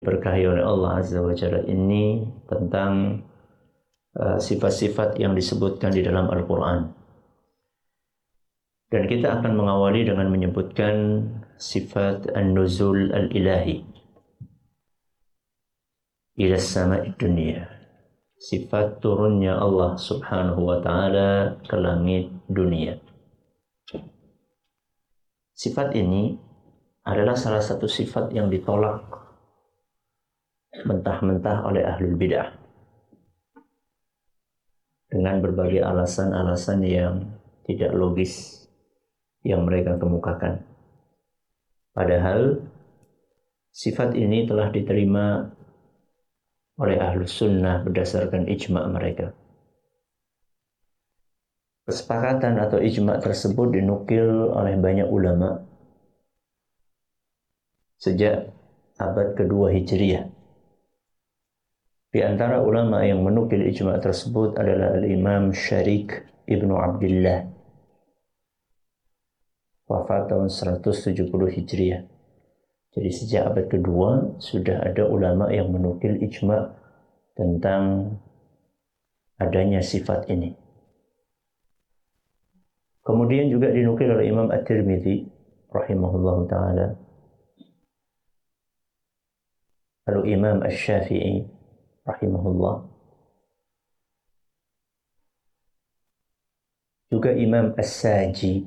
Berkahi oleh Allah Azza wa Jalla ini tentang sifat-sifat yang disebutkan di dalam Al-Quran. Dan kita akan mengawali dengan menyebutkan sifat an-nuzul al-ilahi ila sama'i dunia. Sifat turunnya Allah Subhanahu wa ta'ala ke langit dunia. Sifat ini adalah salah satu sifat yang ditolak mentah-mentah oleh ahlul bid'ah dengan berbagai alasan-alasan yang tidak logis yang mereka kemukakan. Padahal sifat ini telah diterima oleh ahlus sunnah berdasarkan ijma' mereka. Kesepakatan atau ijma' tersebut dinukil oleh banyak ulama sejak abad kedua Hijriah. Di antara ulama yang menukil ijma' tersebut adalah Al-Imam Syarik Ibnu Abdillah, wafat tahun 170 Hijriah. Jadi sejak abad kedua sudah ada ulama yang menukil ijma' tentang adanya sifat ini. Kemudian juga dinukil oleh Imam At-Tirmidzi rahimahullahu ta'ala, lalu Imam Asy-Syafi'i rahimahullah, juga Imam As-Saji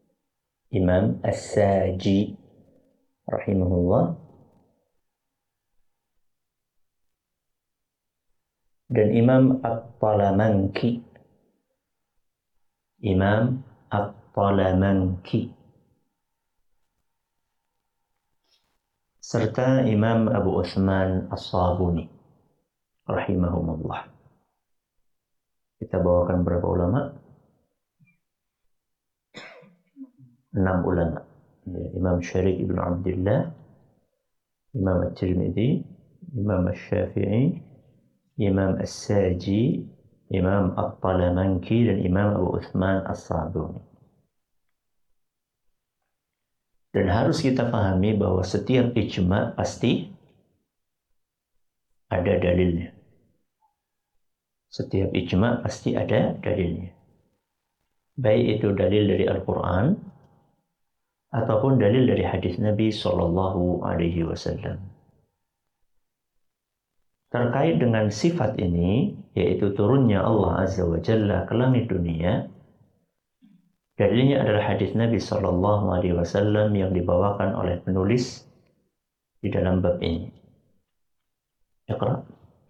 rahimahullah, dan Imam At-Talamanki serta Imam Abu Utsman As-Sabuni rahimahumullah. Kita bawakan berapa ulama? 6 ulama. Imam Syarik Ibnu Abdillah, Imam At-Tirmidzi, Imam Asy-Syafi'i, Imam As-Saji, Imam At-Talamanki, dan Imam Abu Utsman As-Sabuni. Dan harus kita pahami bahwa setiap ijma' pasti ada dalilnya. Setiap ijma' pasti ada dalilnya. Baik itu dalil dari Al-Quran ataupun dalil dari hadis Nabi Sallallahu Alaihi Wasallam. Terkait dengan sifat ini, yaitu turunnya Allah Azza wa Jalla ke langit dunia, dalilnya adalah hadis Nabi Sallallahu Alaihi Wasallam yang dibawakan oleh penulis di dalam bab ini. Iqra.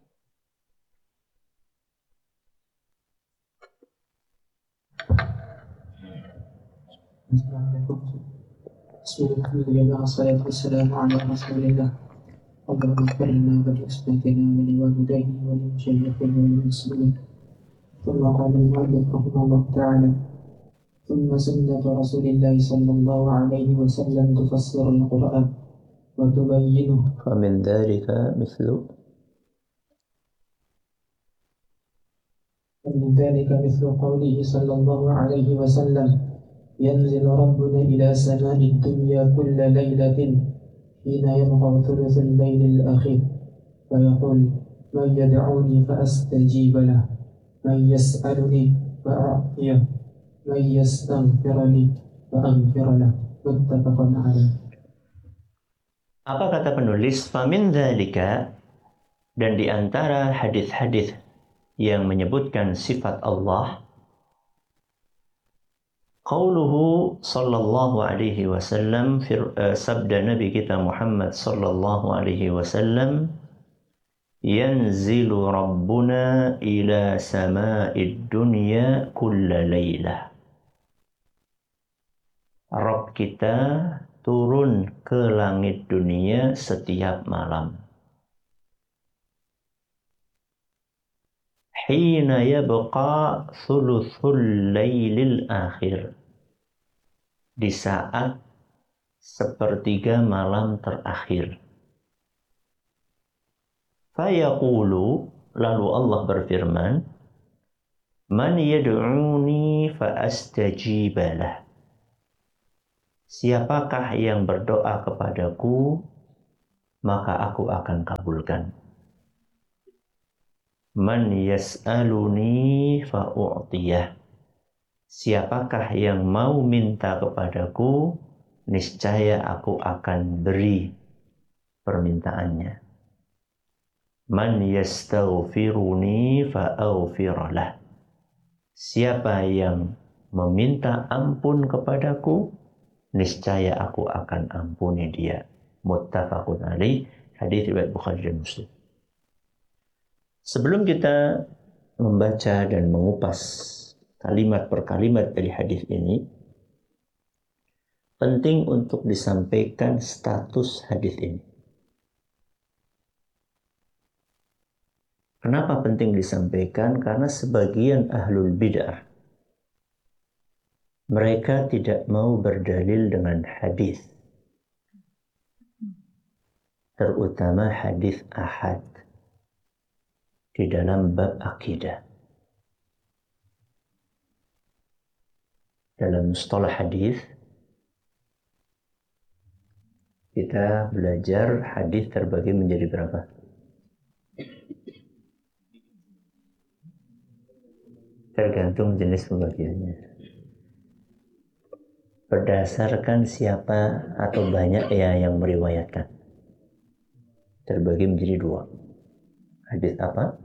Bismillahirrahmanirrahim. Wassalamu ala Rasulillah. Allahumma ighfir lana wa li ashabatina wa li walidayna wa li mashayikhina wa lil muslimin. Thumma qala al-mu'allif rahimahullah ta'ala. Thumma sunnatu Rasulillah sallallahu alaihi wasallam tufassir al-Qur'an wa tubayyinuhu. Famin dhalika mithlu قوله صلى الله عليه وسلم ينزل ربنا إلى سماء الدنيا كل ليلة حين يبقى ثلث الليل الأخير فيقول من يدعوني فأستجيب له من يسألني فأعطيه من يستغفرني فأغفر له متفق عليه. Apa kata penulis? Famin dzalika, dan di antara hadis-hadis yang menyebutkan sifat Allah, qauluhu sallallahu alaihi wasallam, sabda Nabi kita Muhammad sallallahu alaihi wasallam, yanzilu rabbuna ila sama'id dunya kulla laylah. Rabb kita turun ke langit dunia setiap malam. Hina yabqa thuluthul laylil akhir, di saat sepertiga malam terakhir. Fayaqulu, lalu Allah berfirman, man yad'uni fa astajibalah. Siapakah yang berdoa kepadaku, maka aku akan kabulkan. Man yas'aluni fa'u'tiyah. Siapakah yang mau minta kepadaku, niscaya aku akan beri permintaannya. Man yastaghfiruni fa'aghfiralah. Siapa yang meminta ampun kepadaku, niscaya aku akan ampuni dia. Muttafaqun alaih. Hadis riwayat Bukhari dan Muslim. Sebelum kita membaca dan mengupas kalimat per kalimat dari hadis ini, penting untuk disampaikan status hadis ini. Kenapa penting disampaikan? Karena sebagian ahlul bid'ah mereka tidak mau berdalil dengan hadis, terutama hadis ahad di dalam bab akidah. Dalam mustalah hadis kita belajar hadis terbagi menjadi berapa? Tergantung jenis pembagiannya. Berdasarkan siapa atau banyak yang meriwayatkan. Terbagi menjadi dua. Hadis apa?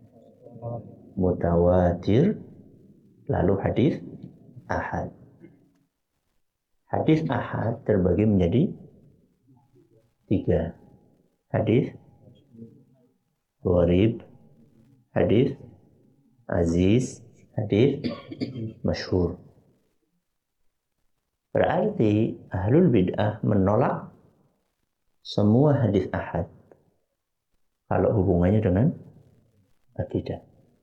Mutawatir, lalu hadis ahad. Hadis ahad terbagi menjadi tiga. Hadis gharib, hadis aziz, hadis masyhur. Berarti ahlul bid'ah menolak semua hadis ahad kalau hubungannya dengan akidah.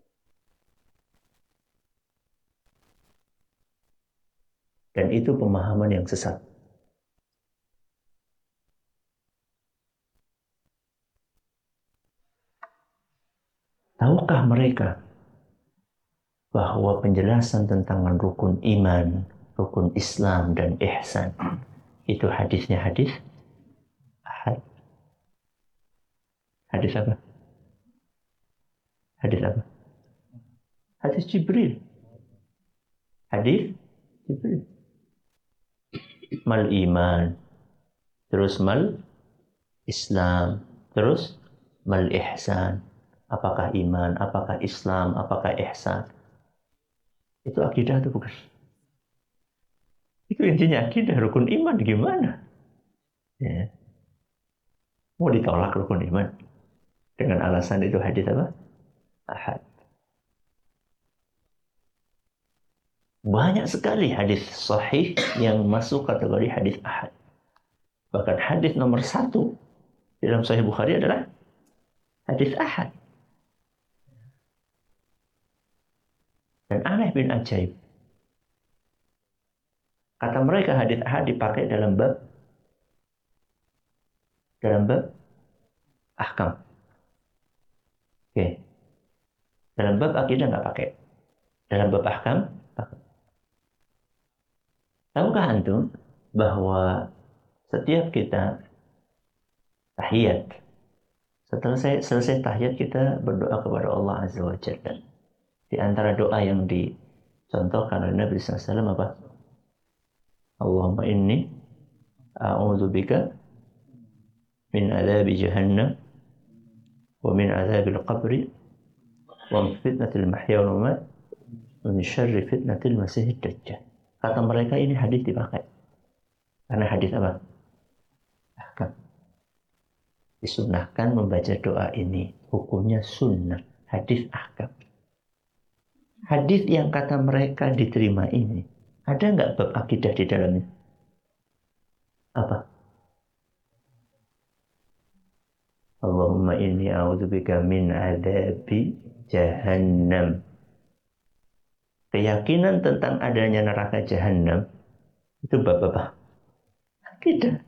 Dan itu pemahaman yang sesat. Tahukah mereka bahwa penjelasan tentang rukun iman, rukun Islam dan ihsan itu hadisnya hadis ahad? Hadis apa? Hadis apa? Hadis Jibril. Hadis Jibril. Mal iman, terus mal Islam, terus mal ihsan. Apakah iman, apakah Islam, apakah ihsan? Itu akidah itu bukan? Itu intinya akidah, rukun iman gimana? Ya. Mau ditolak rukun iman dengan alasan itu hadis apa? Ahad. Banyak sekali hadis sahih yang masuk kategori hadis ahad. Bahkan hadis nomor 1 dalam Sahih Bukhari adalah hadis ahad. Dan aneh bin ajaib, kata mereka hadis ahad dipakai dalam bab ahkam. Oke. Dalam bab akidah nggak pakai. Dalam bab ahkam pakai. Tahukah antum bahwa setiap kita tahiyat, setelah selesai tahiyat kita berdoa kepada Allah Azza wa Jalla. Di antara doa yang dicontohkan oleh Nabi SAW apa? Allahumma inni a'udzubika min adzabi jahannam wa min adzabil qabri wa min fitnatil mahya wal mamat wa min syarri fitnatil masiihid dajjal. Kata mereka ini hadis dipakai. Karena hadis apa? Ahkam. Disunahkan membaca doa ini. Hukumnya sunnah. Hadis ahkam. Hadis yang kata mereka diterima ini, ada nggak bab akidah di dalamnya? Apa? Allahumma inni a'udzubika min adzabi jahannam. Keyakinan tentang adanya neraka jahannam itu bab apa? Akidah.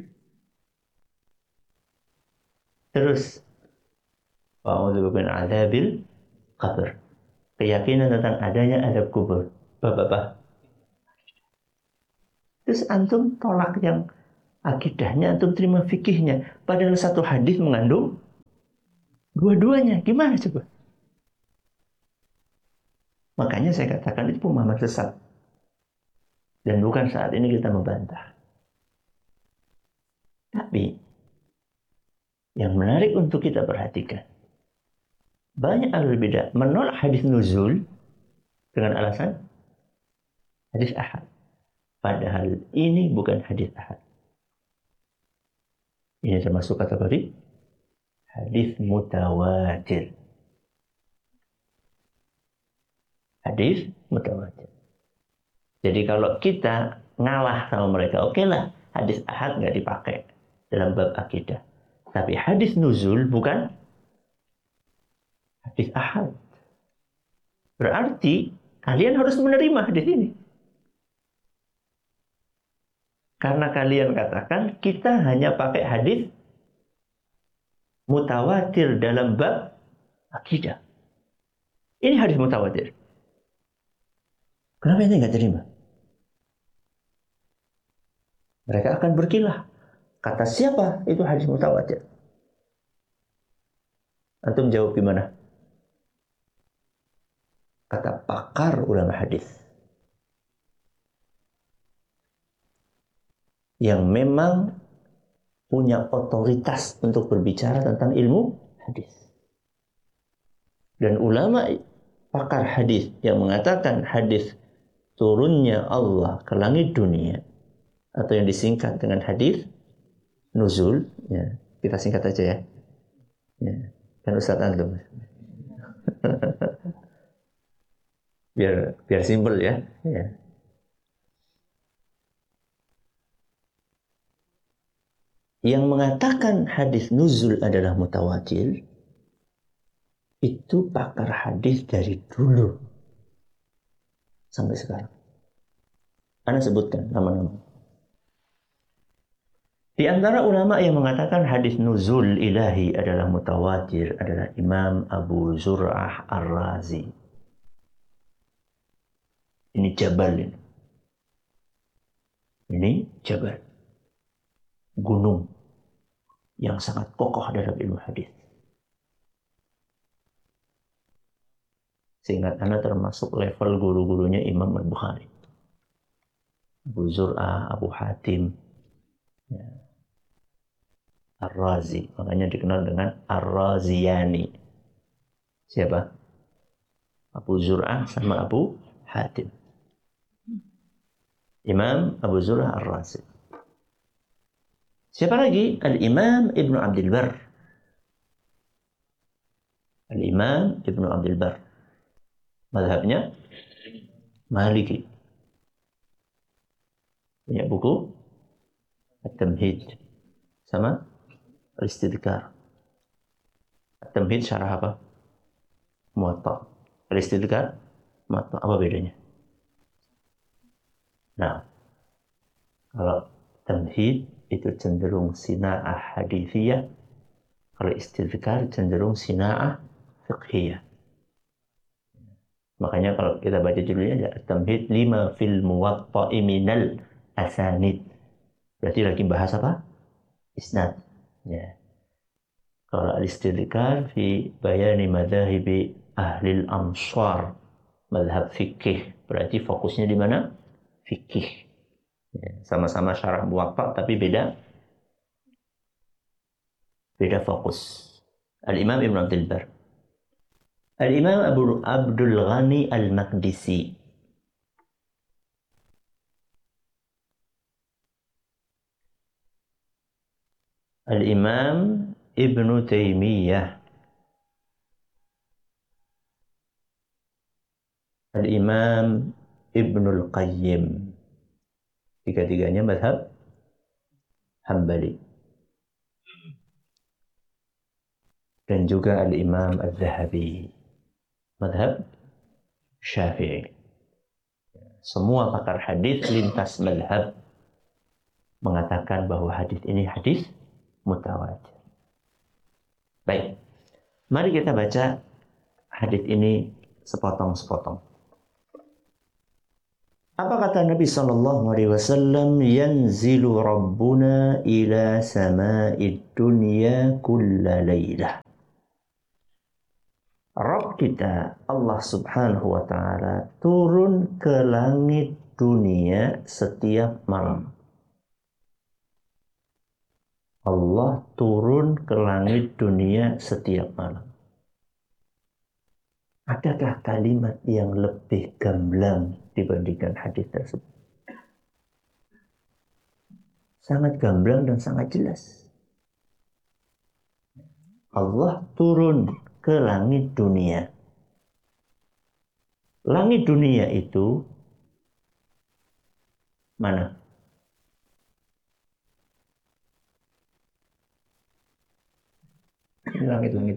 Terus wa'udzubika min adzabil qabr. Keyakinan tentang adanya adab kubur. Bab apa? Terus antum tolak yang akidahnya, antum terima fikihnya. Padahal satu hadis mengandung dua-duanya. Gimana coba? Makanya saya katakan itu pemahaman sesat. Dan bukan saat ini kita membantah. Tapi yang menarik untuk kita perhatikan, banyak ahlul bidah menolak hadis nuzul dengan alasan hadis ahad. Padahal ini bukan hadis ahad. Ini termasuk kategori hadis mutawatir. Hadis mutawatir. Jadi kalau kita ngalah sama mereka, oke lah, hadis ahad nggak dipakai dalam bab akidah. Tapi hadis nuzul bukan hadis ahad. Berarti kalian harus menerima hadis ini. Karena kalian katakan kita hanya pakai hadis mutawatir dalam bab akidah. Ini hadis mutawatir. Kenapa ini nggak terima? Mereka akan berkilah. Kata siapa itu hadis mutawatir? Antum jawab gimana? Kata pakar ulama hadis. Yang memang punya otoritas untuk berbicara tentang ilmu hadis. Dan ulama pakar hadis yang mengatakan hadis turunnya Allah ke langit dunia, atau yang disingkat dengan hadis nuzul, ya, kita singkat aja ya. Ya, kan Ustaz antum. biar simpel ya. Ya. Yang mengatakan hadis nuzul adalah mutawatir itu pakar hadis dari dulu sampai sekarang. Anda sebutkan nama-nama. Di antara ulama yang mengatakan hadis nuzul ilahi adalah mutawatir adalah Imam Abu Zur'ah Ar-Razi. Ini jabal ini. Ini jabal. Gunung yang sangat kokoh dalam ilmu hadis. Seingat Anda termasuk level guru-gurunya Imam Al-Bukhari. Abu Zur'ah, Abu Hatim, ya. Ar-Razi, makanya dikenal dengan Ar-Raziyani. Siapa? Abu Zur'ah sama Abu Hatim. Imam Abu Zur'ah Ar-Razi. Siapa lagi? Al-Imam Ibnu Abdul Barr. Al-Imam Ibnu Abdul Barr. Mazhabnya Maliki. Punya buku At-Tamhid sama Al-Istidkar. At-Tamhid syarah apa? Muwatta. Al-Istidkar Muwatta. Apa bedanya? Nah, kalau Tamhid itu cenderung sina'ah hadithiyah, kalau Istidkar cenderung sina'ah fiqhiyah. Makanya kalau kita baca judulnya ya Tamhid 5 fil muwatta'i minal asanid. Berarti lagi bahas apa? Isnad. Ya. Kalau al-istidkar fi bayani madhahibi ahlil amsar, madhab fikih. Berarti fokusnya di mana? Fikih. Ya. Sama-sama syarah muwatta tapi beda fokus. Al-Imam Ibn Abdul Barr. Al-Imam Abu Abdul Ghani Al-Maqdisi. Al-Imam Ibn Taymiyah. Al-Imam Ibn Al-Qayyim. Tiga-tiganya mazhab Hambali. Dan juga Al-Imam Al-Zahabi. Mazhab Syafi'i. Semua pakar hadis lintas mazhab mengatakan bahwa hadis ini hadis mutawatir. Baik, mari kita baca hadis ini sepotong-sepotong. Apa kata Nabi sallallahu alaihi wasallam? Yanzilu rabbuna ila sama'id dunya kulla lailah. Rabb kita, Allah subhanahu wa ta'ala, turun ke langit dunia setiap malam. Allah turun ke langit dunia setiap malam. Adakah kalimat yang lebih gamblang dibandingkan hadis tersebut? Sangat gamblang dan sangat jelas. Allah turun ke langit dunia. Langit dunia itu mana? Langit-langit.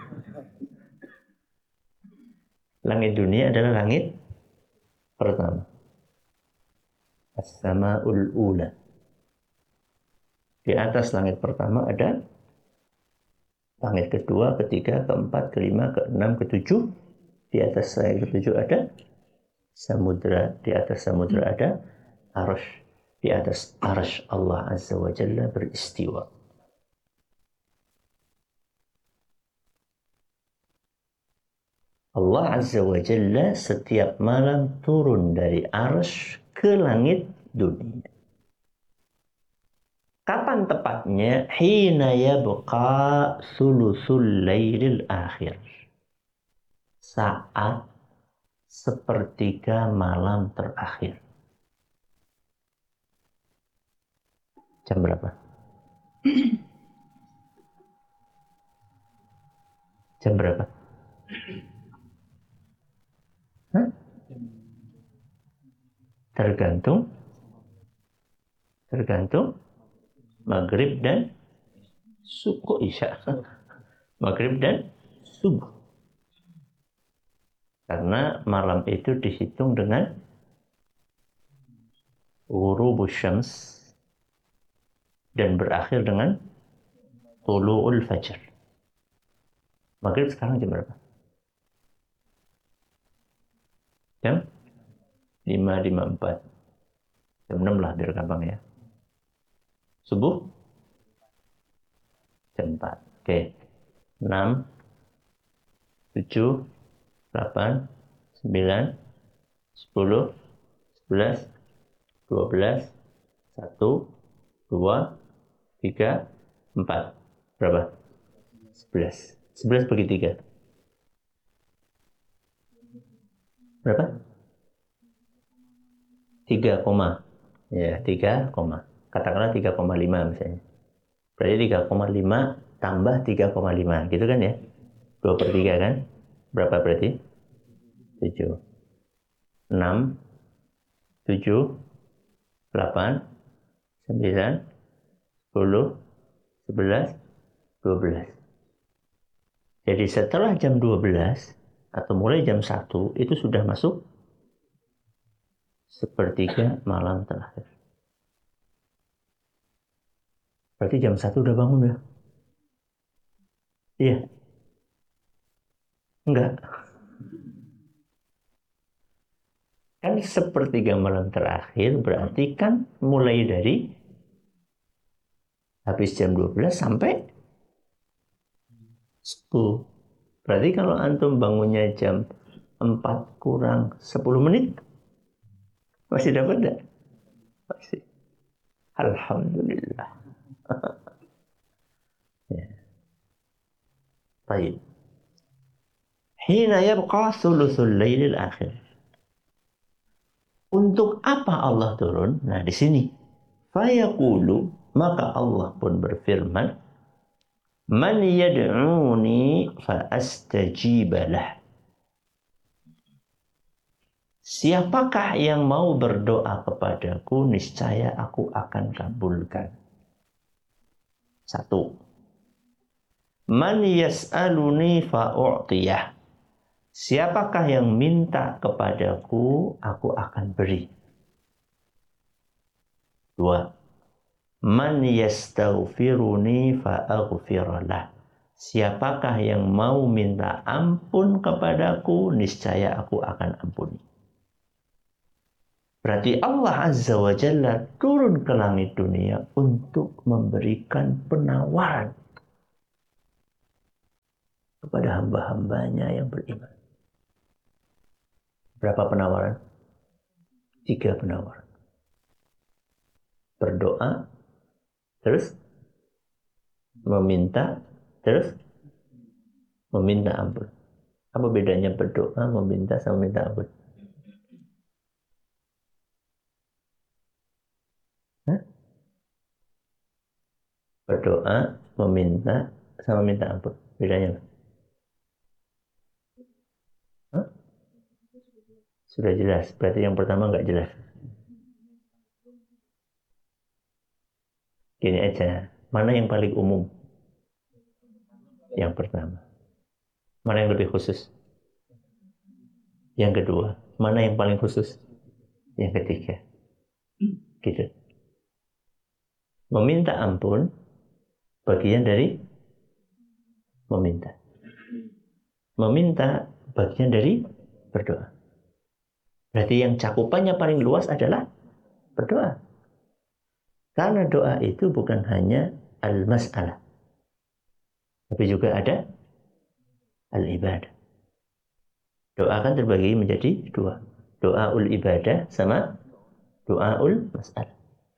Langit dunia adalah langit pertama. As-sama'ul ula. Di atas langit pertama ada langit kedua, ketiga, keempat, kelima, keenam, ketujuh. Di atas langit ketujuh ada samudra. Di atas samudra ada arsy. Di atas arsy Allah Azza wa Jalla beristiwa. Allah Azza wa Jalla setiap malam turun dari arsy ke langit dunia. Kapan tepatnya? Hina yabqa thuluthul lailil akhir. Saat sepertiga malam terakhir. Jam berapa? Jam berapa? Hah? Tergantung maghrib dan subuh isya. Maghrib dan subuh. Karena malam itu dihitung dengan ghurubus syams dan berakhir dengan tulu'ul fajr. Maghrib sekarang jam berapa? Jam 5.54. Jam 6 lah biar gampang ya. Subuh jam 4. Oke. 6 7 8 9 10 11 12 1 2 3 4. Berapa? 11. 11 bagi 3. Berapa? 3, ya 3, katakanlah 3,5 misalnya. Berarti 3,5 tambah 3,5 gitu kan ya? 2/3 kan? Berapa berarti? 7 6 7 8 9 10 11 12. Jadi setelah jam 12 atau mulai jam 1 itu sudah masuk sepertiga malam terakhir. Berarti jam 1 udah bangun ya? Iya? Enggak. Kan sepertiga malam terakhir berarti kan mulai dari habis jam 12 sampai 10. Berarti kalau antum bangunnya jam 4 kurang 10 menit, masih dapat enggak? Masih. Alhamdulillah. Ya. Baik. Hina yabqa thuluthul lailil akhir. Untuk apa Allah turun? Nah, di sini. Fayaqulu, maka Allah pun berfirman, man yad'uni fa astajibalah. Siapakah yang mau berdoa kepadaku, niscaya aku akan kabulkan. 1. Man yas'aluni fa u'tiyah. Siapakah yang minta kepadaku, aku akan beri. 2. Man yastaghfiruni fa aghfiralah. Siapakah yang mau minta ampun kepadaku, niscaya aku akan ampuni. Berarti Allah Azza wa Jalla turun ke langit dunia untuk memberikan penawaran kepada hamba-hambanya yang beriman. Berapa penawaran? 3 penawaran. Berdoa, terus meminta, terus meminta ampun. Apa bedanya berdoa, meminta, sama minta ampun? Hah? Berdoa, meminta, sama minta ampun. Bedanya apa? Hah? Sudah jelas. Berarti yang pertama nggak jelas. Gini aja. Mana yang paling umum? Yang pertama. Mana yang lebih khusus? Yang kedua. Mana yang paling khusus? Yang ketiga. Gitu. Meminta ampun bagian dari meminta. Meminta bagian dari berdoa. Berarti yang cakupannya paling luas adalah berdoa. Karena doa itu bukan hanya al-mas'alah, tapi juga ada al-ibadah. Doa kan terbagi menjadi 2. Doaul ibadah sama doaul mas'alah.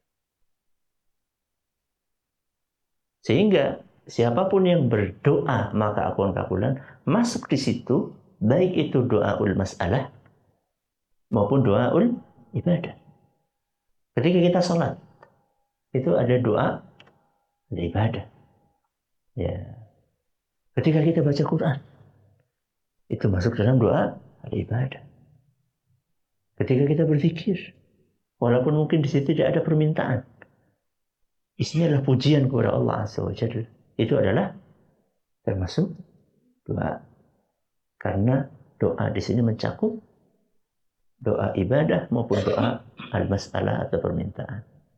Sehingga siapapun yang berdoa maka akan kabulan masuk di situ, baik itu doaul mas'alah maupun doaul ibadah. Ketika kita sholat, itu ada doa ibadah. Ya. Ketika kita baca Quran, itu masuk dalam doa ibadah. Ketika kita berzikir, walaupun mungkin di situ tidak ada permintaan, isinya adalah pujian kepada Allah Azza wa Jalla. Itu adalah termasuk doa. Karena doa di sini mencakup doa ibadah maupun doa al-mas'alah atau permintaan.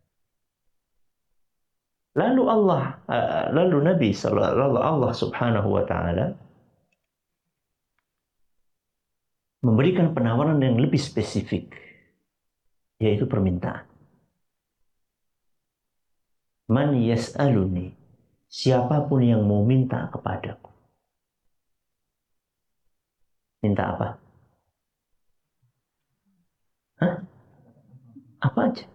Lalu Nabi sallallahu Allah Subhanahu wa taala memberikan penawaran yang lebih spesifik, yaitu permintaan. Man yas'aluni, siapapun yang mau minta kepadaku. Minta apa? Hah? Apa aja?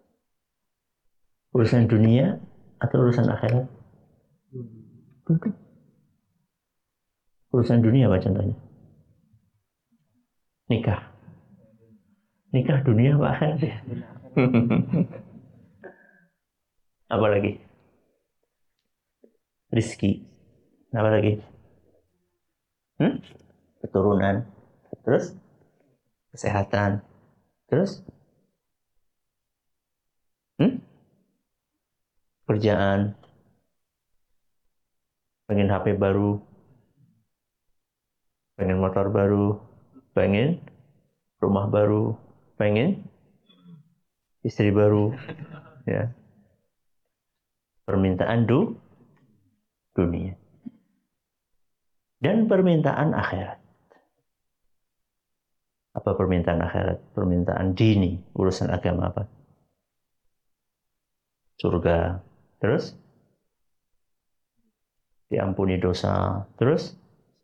Urusan dunia atau urusan akhirat? Urusan dunia apa contohnya? Nikah. Nikah dunia apa akhirat ya? Apa lagi? Rizki. Apa lagi? Keturunan. Terus? Kesehatan. Terus? Kerjaan. Pengen HP baru. Pengen motor baru. Pengen rumah baru. Pengen istri baru. Ya. Permintaan dunia. Dan permintaan akhirat. Apa permintaan akhirat? Permintaan dini. Urusan agama apa? Surga. Terus? Diampuni dosa. Terus?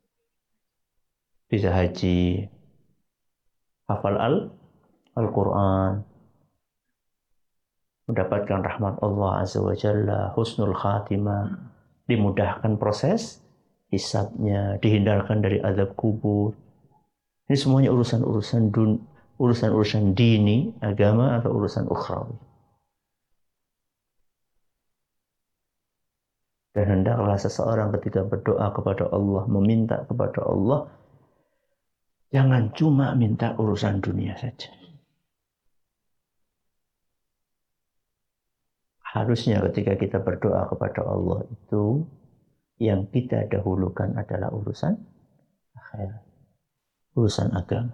Bisa haji. Hafal Al-Quran. Mendapatkan rahmat Allah Azza wa Jalla. Husnul khatimah. Dimudahkan proses hisabnya. Dihindarkan dari azab kubur. Ini semuanya urusan dini, agama, atau urusan ukhrawi. Dan hendaklah seseorang ketika berdoa kepada Allah, meminta kepada Allah, jangan cuma minta urusan dunia saja. Harusnya ketika kita berdoa kepada Allah itu, yang kita dahulukan adalah urusan akhirat, urusan agama.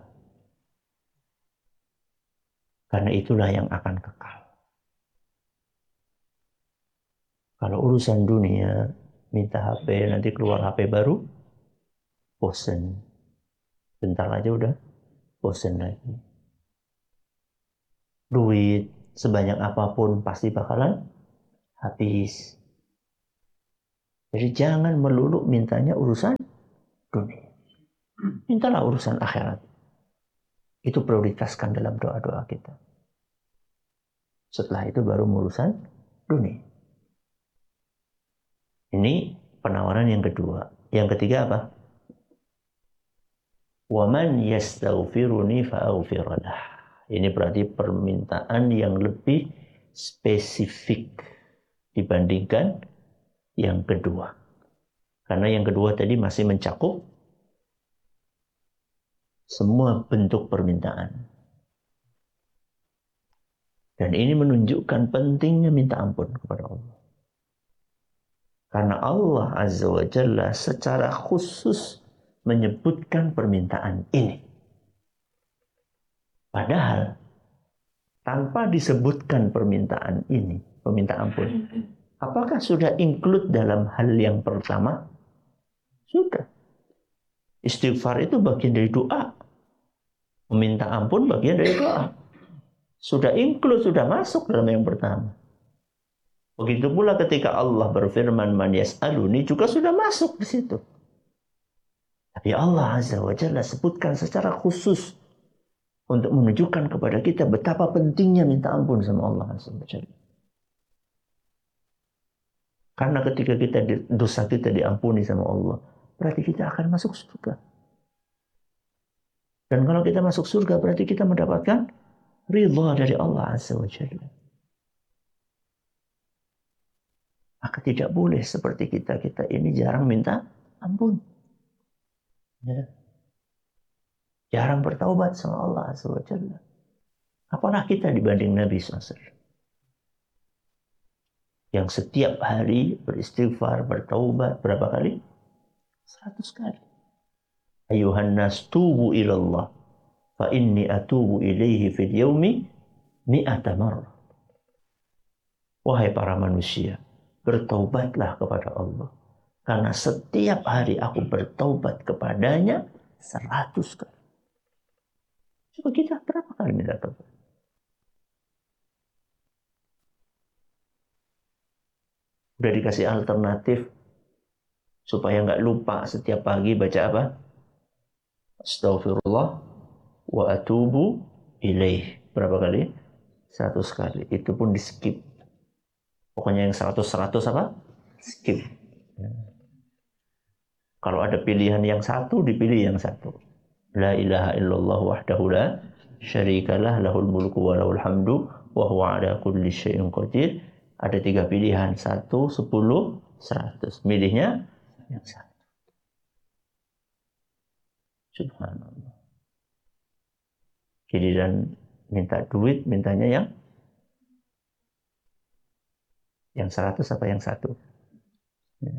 Karena itulah yang akan kekal. Kalau urusan dunia, minta HP, nanti keluar HP baru, bosen. Bentar aja udah bosen lagi. duit sebanyak apapun pasti bakalan habis. Jadi jangan melulu mintanya urusan dunia. Mintalah urusan akhirat. Itu prioritaskan dalam doa-doa kita. Setelah itu baru urusan dunia. Ini penawaran yang kedua. Yang ketiga apa? وَمَنْ يَسْتَغْفِرُنِي فَأَغْفِرَ لَهُ. Ini berarti permintaan yang lebih spesifik dibandingkan yang kedua. Karena yang kedua tadi masih mencakup semua bentuk permintaan. Dan ini menunjukkan pentingnya minta ampun kepada Allah. Karena Allah Azza wa Jalla secara khusus menyebutkan permintaan ini. Padahal tanpa disebutkan permintaan ini, meminta ampun, apakah sudah include dalam hal yang pertama? Sudah. Istighfar itu bagian dari doa. Meminta ampun bagian dari doa. Sudah include, sudah masuk dalam yang pertama. Begitu pula ketika Allah berfirman, "Man yas'aluni," juga sudah masuk di situ. Tapi Allah Azza wa Jalla sebutkan secara khusus untuk menunjukkan kepada kita betapa pentingnya minta ampun sama Allah Azza wa Jalla. Karena ketika dosa kita diampuni sama Allah, berarti kita akan masuk surga. Dan kalau kita masuk surga, berarti kita mendapatkan ridha dari Allah Azza wa Jalla. Maka tidak boleh seperti kita ini jarang minta ampun. Ya. Jarang bertaubat sama Allah Azza wa Jalla. Apalah kita dibanding Nabi SAW. Yang setiap hari beristighfar, bertaubat berapa kali? 100 kali. Ayuhan nas tubu ilallah fa inni atubu ilaihi fil yaumi mi'ata marrah. Wahai para manusia, bertaubatlah kepada Allah. Karena setiap hari aku bertaubat kepadanya 100 kali. Coba kita berapa kali minta taubat? Udah dikasih alternatif supaya nggak lupa setiap pagi baca apa? Astaghfirullah wa atubu ilaih. Berapa kali? 100 kali. Itu pun di skip. Pokoknya yang 100 apa? Skip. Kalau ada pilihan yang satu, dipilih yang satu. La ilaha illallah wahdahu la syarikalah lahul mulku wa lahul hamdu wa huwa ala kulli syai'in qadir. Ada 3 pilihan, 1, 10, 100. Milihnya yang satu. Subhanallah. Giliran minta duit, mintanya yang 100 apa yang satu? Ya.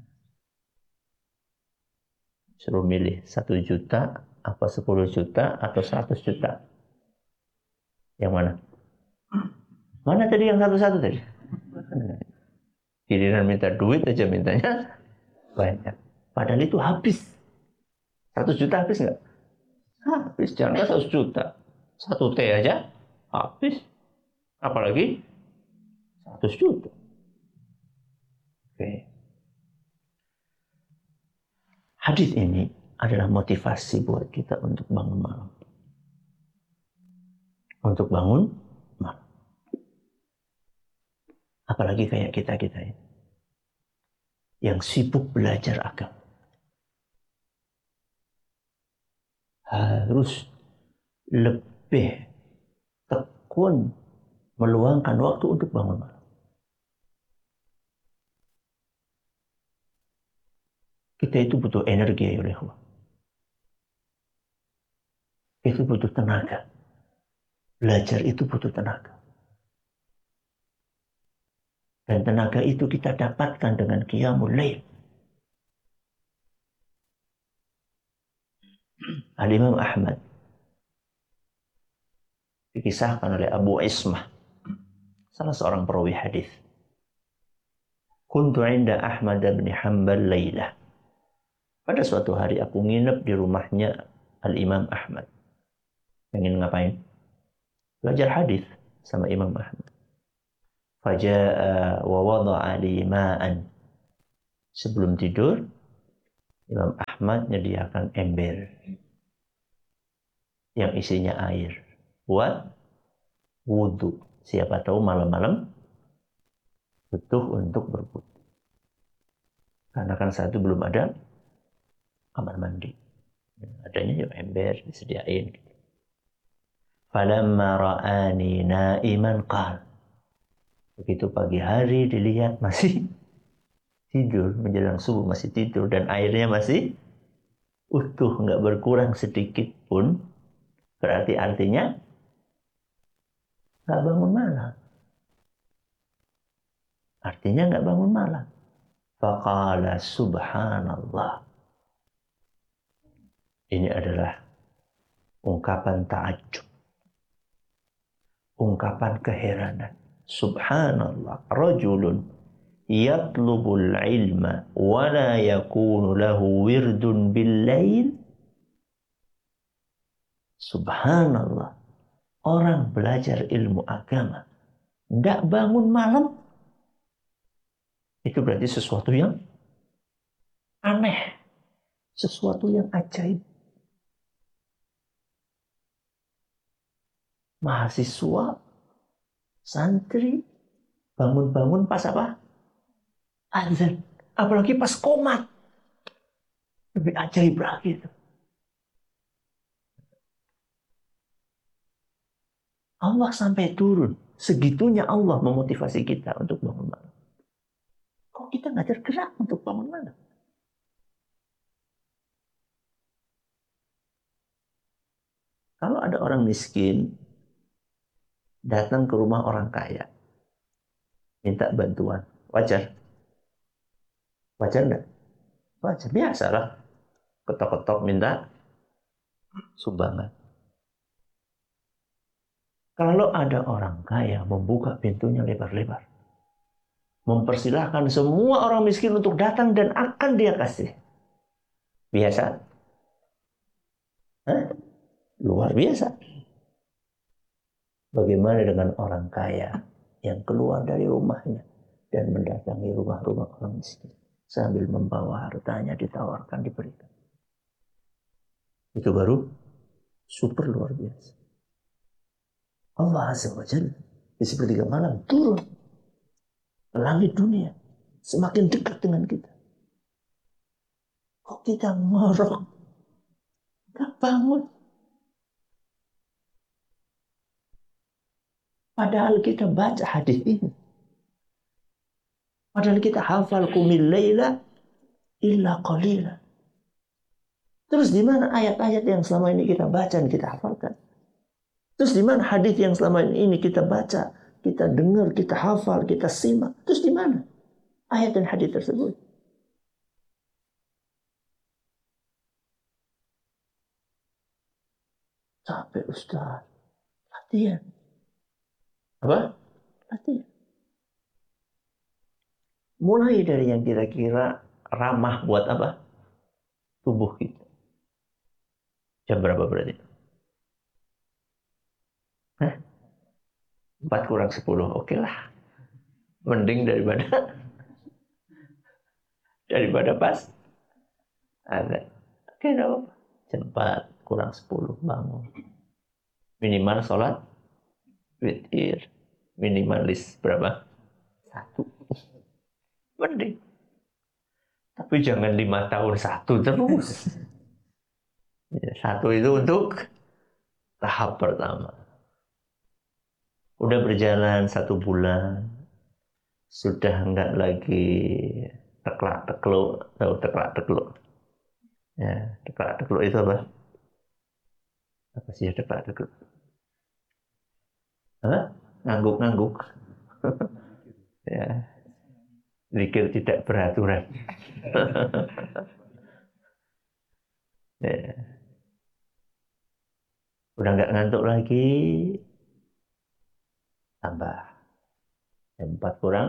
Suruh milih 1 juta, apa 10 juta, atau 100 juta. Yang mana? Mana tadi yang satu-satu tadi? Giliran minta duit aja mintanya banyak. Padahal itu habis. 100 juta habis nggak? Habis. Jangan 100 juta. 1 T aja habis. Apalagi 100 juta. Oke. Hadis ini adalah motivasi buat kita untuk bangun malam. Untuk bangun malam. Apalagi kayak kita ini. Yang sibuk belajar agama. Harus lebih tekun meluangkan waktu untuk bangun malam. Kita itu butuh energi ya Allah. Itu butuh tenaga. Belajar itu butuh tenaga. Dan tenaga itu kita dapatkan dengan qiyamul lail. Al-Imam Ahmad dikisahkan oleh Abu Ismah, salah seorang perawi hadis. Kuntu 'inda Ahmad bin Hanbal lailah. Pada suatu hari aku nginep di rumahnya Al-Imam Ahmad. Ingin ngapain? Belajar hadis. sama Imam Ahmad. Faja'a wa wada'a li ma'an. Sebelum tidur, Imam Ahmad menyediakan ember yang isinya air buat wudhu. Siapa tahu malam-malam butuh untuk berwudhu. Karena kan saat itu belum ada kamar mandi. Adanya ya ember disediain. Falamma ra'ani na'iman qala. Begitu pagi hari dilihat masih tidur, menjelang subuh masih tidur dan airnya masih utuh, nggak berkurang sedikit pun. Berarti artinya nggak bangun malam. Artinya nggak bangun malam. Faqala subhanallah. Ini adalah ungkapan ta'ajjub. Ungkapan keheranan. Subhanallah. Rajulun yatlubul ilma wa la yakunu lahu wirdun bil lail. Subhanallah. Orang belajar ilmu agama tidak bangun malam. Itu berarti sesuatu yang aneh. Sesuatu yang ajaib. Mahasiswa, santri, bangun-bangun pas apa? Azan. Apalagi pas qomat. Lebih ajaib lagi itu. Allah sampai turun. Segitunya Allah memotivasi kita untuk bangun malam. Kok kita nggak tergerak untuk bangun malam? Kalau ada orang miskin datang ke rumah orang kaya, minta bantuan, wajar? Wajar nggak? Wajar, biasalah. Ketok-ketok minta sumbangan. Kalau ada orang kaya membuka pintunya lebar-lebar, mempersilahkan semua orang miskin untuk datang dan akan dia kasih. Biasa? Hah? Luar biasa. Bagaimana dengan orang kaya yang keluar dari rumahnya dan mendatangi rumah-rumah orang miskin sambil membawa hartanya ditawarkan, diberikan. Itu baru super luar biasa. Allah Azza wa Jalla di sepertiga malam turun ke langit dunia, semakin dekat dengan kita. Kok kita ngorok, gak bangun? Padahal kita baca hadis ini. Padahal kita hafal qumil laila illa qalila. Terus di mana ayat-ayat yang selama ini kita baca dan kita hafalkan? Terus di mana hadis yang selama ini kita baca, kita dengar, kita hafal, kita simak? Terus di mana ayat dan hadis tersebut? Sampai Ustaz, latihan. Apa? Latihan. Mulai dari yang kira-kira ramah buat apa? Tubuh kita. Jam berapa berarti? 4 kurang 10, oke lah. Mending daripada pas ada. Oke, enggak apa-apa. Jam 4 kurang 10 bangun. Minimal sholat witir. Minimalis berapa? 1. Mending. Tapi jangan 5 tahun 1 terus. 1 itu untuk tahap pertama. Udah berjalan 1 bulan, sudah enggak lagi teklak-tekluk, tahu teklak-tekluk. Ya, teklak-tekluk itu apa? Apa sih teklak-tekluk? Hah? Ngangguk-ngangguk. Ya. Zikir tidak beraturan. Ya. Udah enggak ngantuk lagi. Tambah. Jam 4 kurang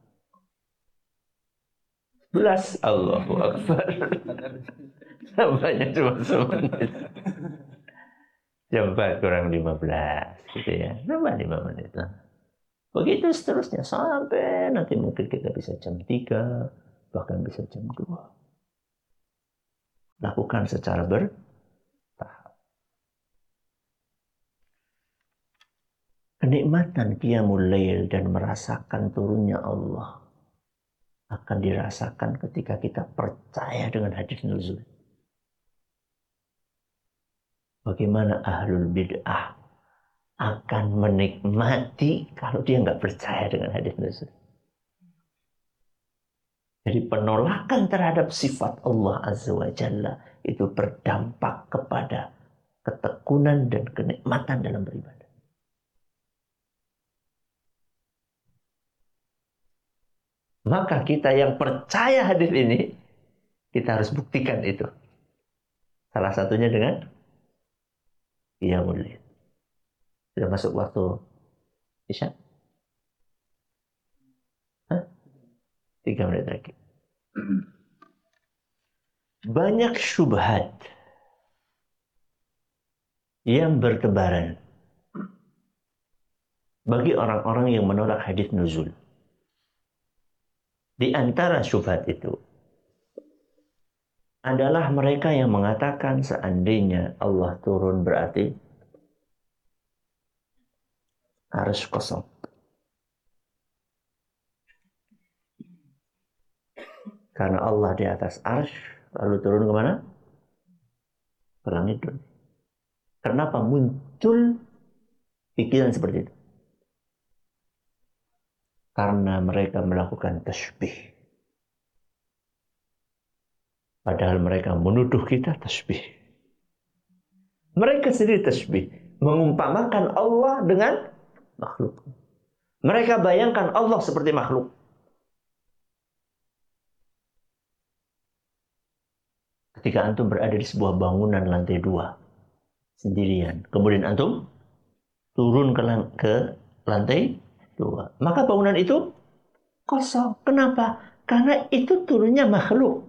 11. Allahu Akbar. Tambahnya cuma semenit. Jam 4 kurang 15 gitu ya. Nambah 5 menit lah. Begitu seterusnya sampai nanti mungkin kita bisa jam 3, bahkan bisa jam 2. Lakukan secara bertahap. Kenikmatan qiyamul lail dan merasakan turunnya Allah akan dirasakan ketika kita percaya dengan hadis nuzul. Bagaimana ahlul bid'ah akan menikmati kalau dia nggak percaya dengan hadis nuzul. Jadi penolakan terhadap sifat Allah Azza wa Jalla itu berdampak kepada ketekunan dan kenikmatan dalam beribadah. Maka kita yang percaya hadis ini, kita harus buktikan itu. Salah satunya dengan qiyamul lail. Sudah masuk waktu Isya? 3 menit lagi. Banyak syubhat yang bertebaran bagi orang-orang yang menolak hadis nuzul. Di antara syubhat itu adalah mereka yang mengatakan seandainya Allah turun berarti harus kosong. Karena Allah di atas arsy, lalu turun kemana? Ke langit dunia. Kenapa muncul pikiran seperti itu? Karena mereka melakukan tasbih. Padahal mereka menuduh kita tasbih. Mereka sendiri tasbih. Mengumpamakan Allah dengan makhluk. Mereka bayangkan Allah seperti makhluk. Ketika antum berada di sebuah bangunan lantai 2 sendirian, kemudian antum turun ke lantai 2, maka bangunan itu kosong. Kenapa? Karena itu turunnya makhluk.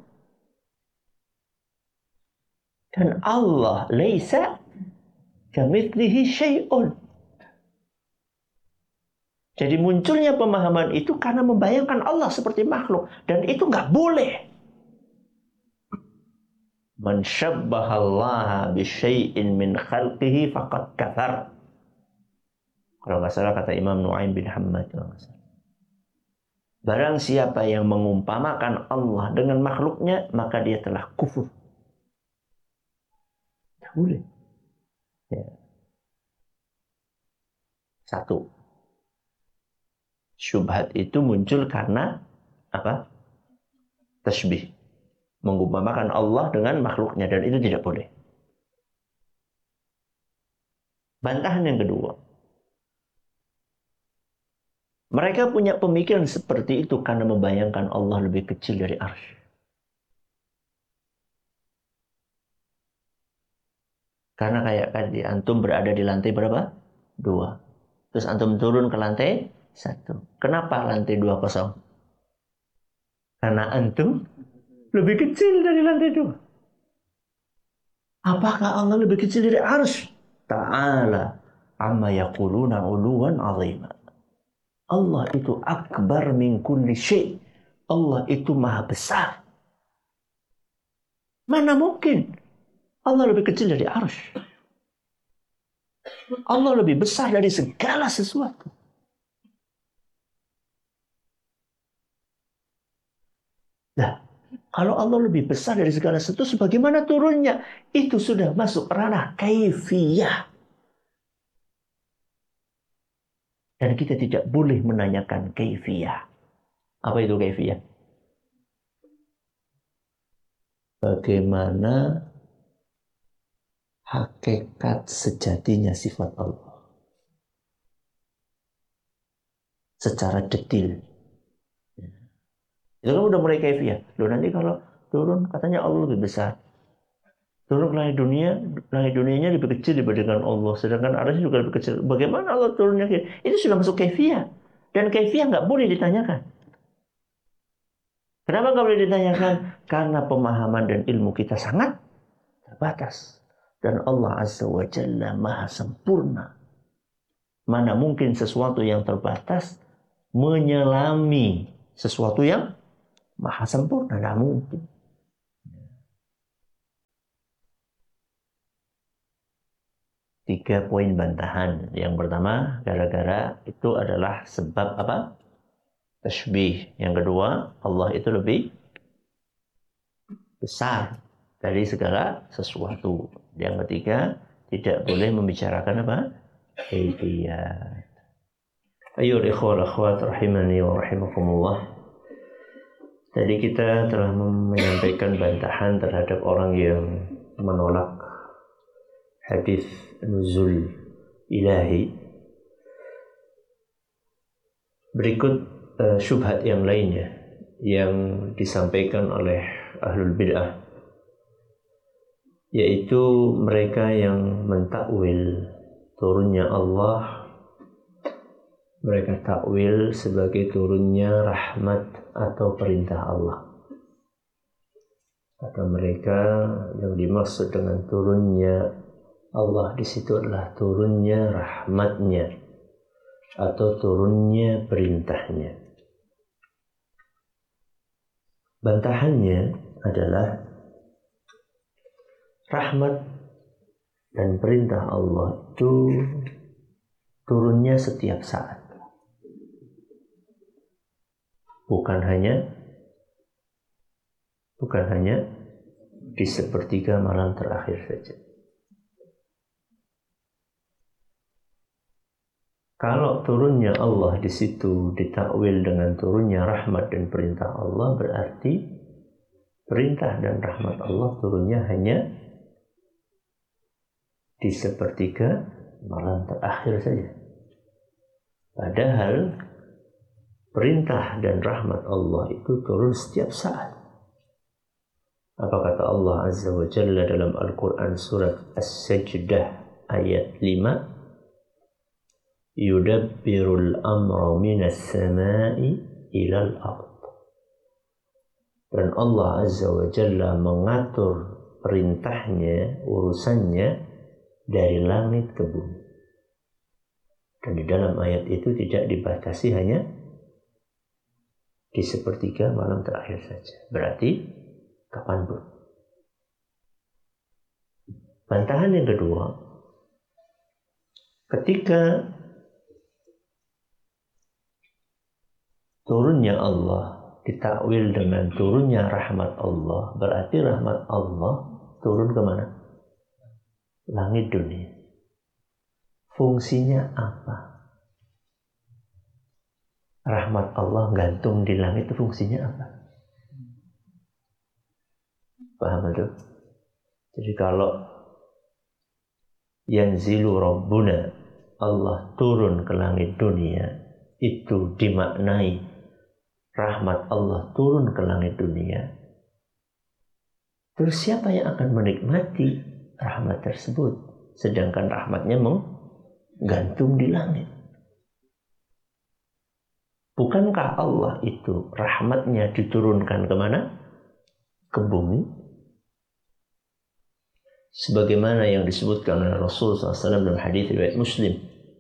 Dan Allah laisa kamitslihi syai'un. Jadi munculnya pemahaman itu karena membayangkan Allah seperti makhluk, dan itu nggak boleh. Man syabbahallaha bisyai'in min khalqihi faqad kafar. Kalau nggak salah kata Imam Nu'aim bin Hammad. Barang siapa yang mengumpamakan Allah dengan makhluknya, maka dia telah kufur. Tidak boleh. Ya. 1. Syubhat itu muncul karena apa? Tasbih. Mengumpamakan Allah dengan makhluknya, dan itu tidak boleh. Bantahan yang kedua. Mereka punya pemikiran seperti itu karena membayangkan Allah lebih kecil dari arsy. Karena kayak tadi, antum berada di lantai berapa? 2. Terus antum turun ke lantai 1. Kenapa lantai 2 kosong? Karena antum lebih kecil dari lantai 2. Apakah Allah lebih kecil dari arsy? Ta'ala amma yaquluna 'uluwan 'azima. Allah itu akbar min kulli syai'. Allah itu maha besar. Mana mungkin Allah lebih kecil dari arsy? Allah lebih besar dari segala sesuatu. Nah, kalau Allah lebih besar dari segala sesuatu, bagaimana turunnya? Itu sudah masuk ranah kaifiyah. Dan kita tidak boleh menanyakan kaifiyah. Apa itu kaifiyah? Bagaimana hakikat sejatinya sifat Allah? Secara detil. Itu kan udah mulai kaifiyah. Loh, nanti kalau turun katanya Allah lebih besar. Turun ke langit dunianya lebih kecil dibandingkan Allah. Sedangkan arsy juga lebih kecil. Bagaimana Allah turunnya? Itu sudah masuk kaifiyah. Dan kaifiyah nggak boleh ditanyakan. Kenapa nggak boleh ditanyakan? Karena pemahaman dan ilmu kita sangat terbatas. Dan Allah Azza wa Jalla maha sempurna. Mana mungkin sesuatu yang terbatas menyelami sesuatu yang maha sempurna? Tidak mungkin. Tiga poin bantahan. Yang pertama, gara-gara itu adalah sebab apa? Tashbih. Yang kedua, Allah itu lebih besar dari segala sesuatu. Yang ketiga, tidak boleh membicarakan apa? Kaifiyat. Ayo ikhwal akhwat rahimani wa rahimakumullah. Tadi kita telah menyampaikan bantahan terhadap orang yang menolak hadis nuzul ilahi. Berikut syubhat yang lainnya yang disampaikan oleh ahlul bid'ah, yaitu mereka yang mentakwil turunnya Allah, mereka takwil sebagai turunnya rahmat atau perintah Allah. Kata mereka yang dimaksud dengan turunnya Allah di situ adalah turunnya rahmatnya atau turunnya perintahnya. Bantahannya adalah rahmat dan perintah Allah itu turunnya setiap saat. Bukan hanya di sepertiga malam terakhir saja. Kalau turunnya Allah di situ ditakwil dengan turunnya rahmat dan perintah Allah, berarti perintah dan rahmat Allah turunnya hanya di sepertiga malam terakhir saja. Padahal perintah dan rahmat Allah itu turun setiap saat. Apa kata Allah Azza wa Jalla dalam Al-Quran surat As-Sajdah ayat 5? Yudabbirul amra minas sama'i ilal ard. Dan Allah Azza wa Jalla mengatur perintahnya, urusannya dari langit ke bumi. Dan di dalam ayat itu tidak dibatasi hanya di sepertiga malam terakhir saja. Berarti kapanpun. Bantahan yang kedua, ketika turunnya Allah ditakwil dengan turunnya rahmat Allah, berarti rahmat Allah turun ke mana? Langit dunia. Fungsinya apa? Rahmat Allah gantung di langit itu fungsinya apa? Paham itu? Jadi kalau yanzilu Rabbuna, Allah turun ke langit dunia, itu dimaknai rahmat Allah turun ke langit dunia. Terus siapa yang akan menikmati rahmat tersebut? Sedangkan rahmatnya menggantung di langit. Bukankah Allah itu rahmatnya diturunkan kemana? Ke bumi. Sebagaimana yang disebutkan oleh Rasulullah SAW dalam hadis riwayat Muslim.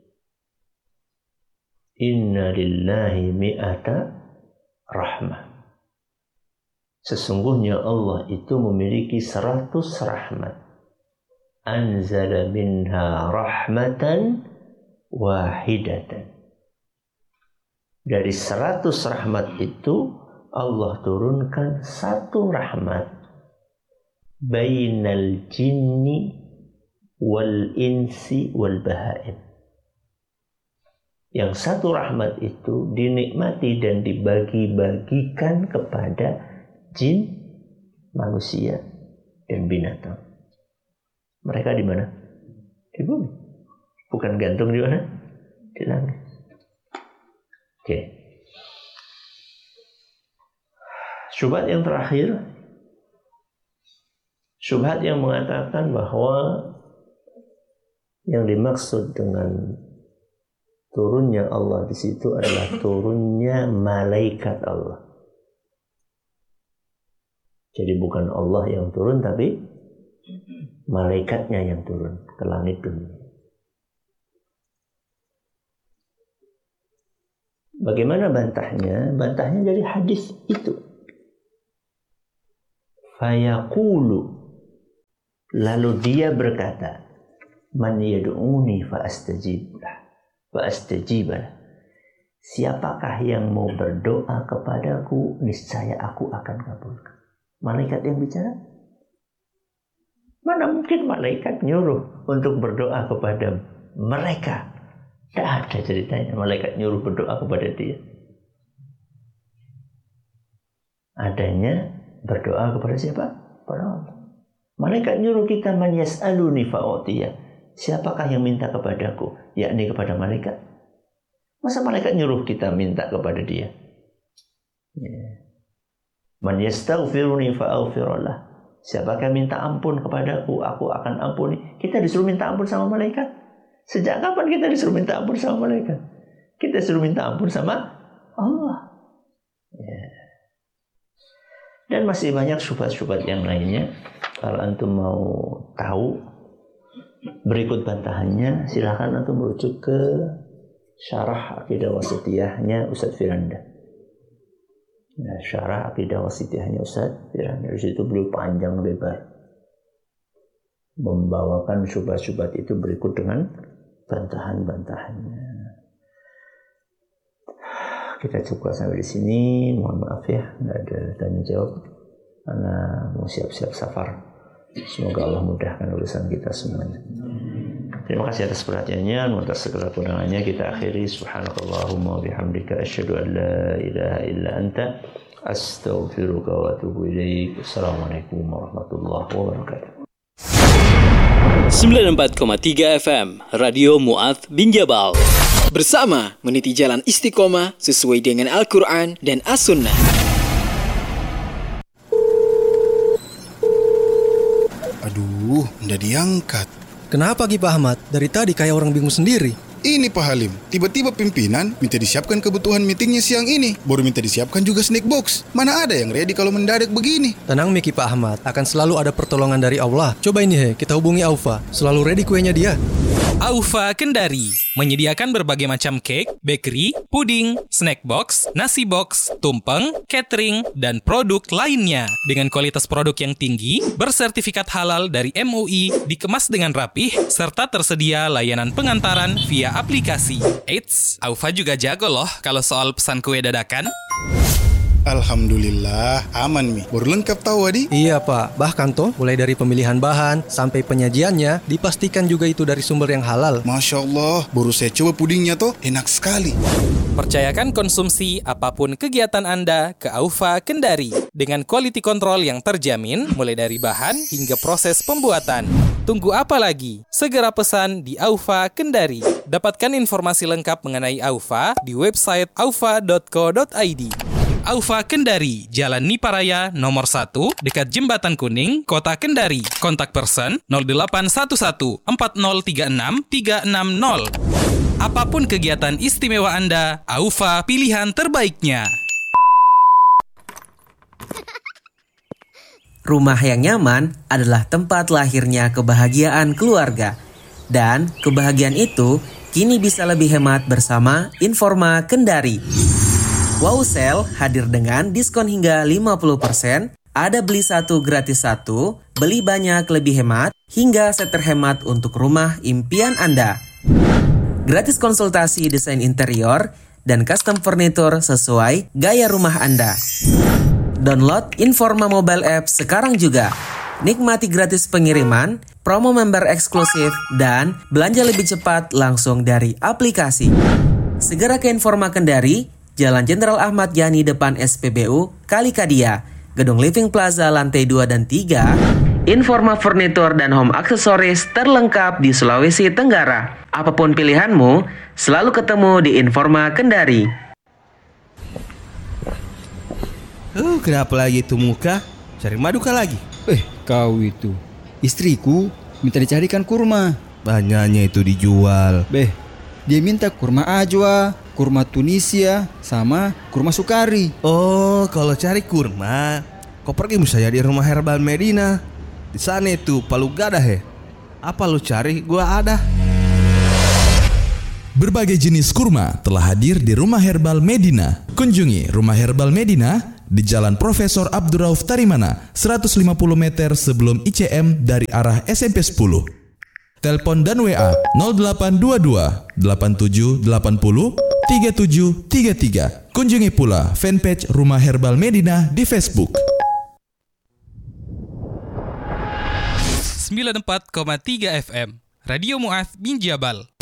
Inna lillahi mi'ata rahmah. Sesungguhnya Allah itu memiliki 100 rahmat. Anzala minha rahmatan wahidatan. Dari 100 rahmat itu Allah turunkan satu rahmat. Bainal jinni wal insi wal bahaim. Yang satu rahmat itu dinikmati dan dibagi-bagikan kepada jin, manusia, dan binatang. Mereka di mana? Di bumi. Bukan gantung di mana? Di langit. Oke. Syubhat yang terakhir, syubhat yang mengatakan bahwa yang dimaksud dengan turunnya Allah di situ adalah turunnya malaikat Allah. Jadi bukan Allah yang turun, tapi malaikatnya yang turun ke langit dunia. Bagaimana bantahnya? Bantahnya dari hadis itu. Fayaqulu, lalu dia berkata, man yad'uni fa'astajiblah. Siapakah yang mau berdoa kepadaku, niscaya aku akan kabulkan. Malaikat yang bicara? Mana mungkin malaikat nyuruh untuk berdoa kepada mereka? Tidak ada ceritanya malaikat nyuruh berdoa kepada dia. Adanya berdoa kepada siapa? Kepada Allah. Malaikat nyuruh kita, man yas'aluni fa'utiyah. Siapakah yang minta kepadaku? Yakni kepada malaikat. Masa malaikat nyuruh kita minta kepada dia? Man yastaghfiruni fa'aghfirullah. Siapakah minta ampun kepadaku, aku akan ampuni. Kita disuruh minta ampun sama malaikat. Sejak kapan kita disuruh minta ampun sama malaikat? Kita disuruh minta ampun sama Allah. Dan masih banyak syubhat-syubhat yang lainnya. Kalau antum mau tahu berikut bantahannya, silakan antum merujuk ke syarah Aqidah Wasithiyahnya Ustaz Firanda. Nah, syarah Aqidah Wasithiyahnya Ustaz Firanda. Di situ beliau panjang lebar membawakan syubhat-syubhat itu berikut dengan bantahan-bantahannya. Kita cukup sampai di sini. Mohon maaf ya, nggak ada tanya jawab karena mau siap-siap safar. Semoga Allah mudahkan urusan kita semuanya. Terima kasih atas perhatiannya, atas segala kurangannya kita akhiri. Subhanakallahumma wa bihamdika asyhadu an la ilaha illa anta astaghfiruka wa atubu ilaik. Assalamualaikum warahmatullahi wabarakatuh. 94,3 FM Radio Mu'adz bin Jabal. Bersama meniti jalan istiqomah sesuai dengan Al-Quran dan As-Sunnah. Aduh, nggak diangkat. Kenapa Ki Pak Ahmad? Dari tadi kayak orang bingung sendiri. Ini Pak Halim, tiba-tiba pimpinan minta disiapkan kebutuhan meetingnya siang ini. Baru minta disiapkan juga snack box. Mana ada yang ready kalau mendadak begini? Tenang Ki Pak Ahmad, akan selalu ada pertolongan dari Allah. Coba ini kita hubungi Aufa. Selalu ready kuenya dia. Aufa Kendari menyediakan berbagai macam cake, bakery, puding, snack box, nasi box, tumpeng, catering, dan produk lainnya. Dengan kualitas produk yang tinggi, bersertifikat halal dari MUI, dikemas dengan rapih, serta tersedia layanan pengantaran via aplikasi. Eits, Aufa juga jago loh kalau soal pesan kue dadakan. Alhamdulillah, aman Mi. Baru lengkap tahu Adi? Iya Pak, bahkan toh mulai dari pemilihan bahan sampai penyajiannya dipastikan juga itu dari sumber yang halal. Masya Allah, baru saya coba pudingnya toh, enak sekali. Percayakan konsumsi apapun kegiatan Anda ke Aufa Kendari dengan quality control yang terjamin mulai dari bahan hingga proses pembuatan. Tunggu apa lagi? Segera pesan di Aufa Kendari. Dapatkan informasi lengkap mengenai Aufa di website aufa.co.id. Aufa Kendari, Jalan Niparaya nomor 1, dekat Jembatan Kuning, Kota Kendari. Kontak person 0811 4036 360. Apapun kegiatan istimewa Anda, Aufa pilihan terbaiknya. Rumah yang nyaman adalah tempat lahirnya kebahagiaan keluarga. Dan kebahagiaan itu kini bisa lebih hemat bersama Informa Kendari. Wow Sale hadir dengan diskon hingga 50%, ada beli satu gratis satu, beli banyak lebih hemat, hingga set terhemat untuk rumah impian Anda. Gratis konsultasi desain interior dan custom furniture sesuai gaya rumah Anda. Download Informa mobile app sekarang juga. Nikmati gratis pengiriman, promo member eksklusif, dan belanja lebih cepat langsung dari aplikasi. Segera ke Informa Kendari, Jalan Jenderal Ahmad Yani depan SPBU, Kalikadia, Gedung Living Plaza lantai 2 dan 3. Informa furnitur dan home aksesoris terlengkap di Sulawesi Tenggara. Apapun pilihanmu, selalu ketemu di Informa Kendari. Kenapa lagi itu muka? Cari maduka lagi? Kau itu. Istriku minta dicarikan kurma. Banyaknya itu dijual. Dia minta kurma ajwa, kurma Tunisia, sama kurma Sukari. Oh, kalau cari kurma, kau pergi misalnya di rumah Herbal Medina. Di sana itu palu gada he. Apa lu cari? Gua ada. Berbagai jenis kurma telah hadir di Rumah Herbal Medina. Kunjungi Rumah Herbal Medina di Jalan Profesor Abdurrauf Tarimana, 150 meter sebelum ICM dari arah SMP 10. Telepon dan WA 0822 8780 3733. Kunjungi pula fanpage Rumah Herbal Medina di Facebook. 94,3 FM Radio Mu'adz bin Jabal.